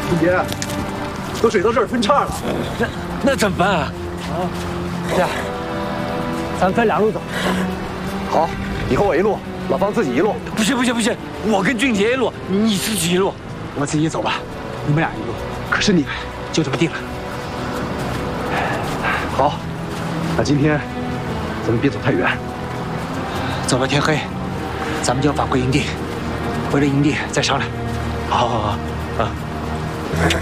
俊杰，水到这儿分叉了， 那怎么办啊？ 这样，咱分2路走。 好，你和我一路，老方自己一路。 不行，我跟俊杰一路，你自己一路。 我自己走吧，你们俩一路。 可是你， 就这么定了。 好，那今天咱们别走太远， 走到天黑，咱们就要返回营地。回了营地再商量。 好，啊。